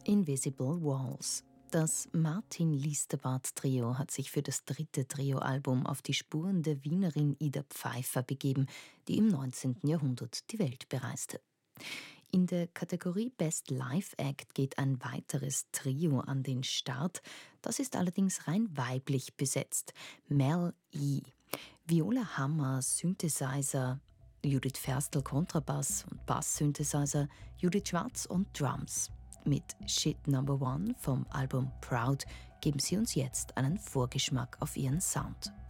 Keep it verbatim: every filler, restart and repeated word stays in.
Invisible Walls. Das Martin-Liesterbart-Trio hat sich für das dritte Trio-Album auf die Spuren der Wienerin Ida Pfeiffer begeben, die im neunzehnten Jahrhundert die Welt bereiste. In der Kategorie Best Live Act geht ein weiteres Trio an den Start. Das ist allerdings rein weiblich besetzt. Mel E. Viola Hammer, Synthesizer, Judith Ferstl Kontrabass und Bass-Synthesizer, Judith Schwarz und Drums. Mit Shit Number One vom Album Proud geben sie uns jetzt einen Vorgeschmack auf ihren Sound.